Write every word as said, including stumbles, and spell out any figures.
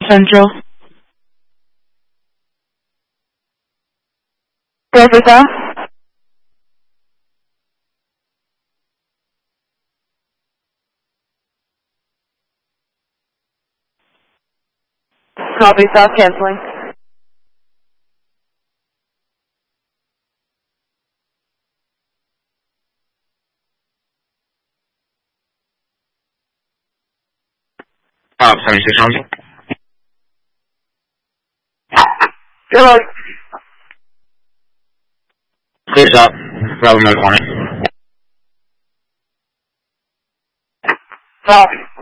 Central. Jessica. Copy, stop canceling. Top seventy-six hundred. Hello. Clears up. Bravo, no corner. Stop.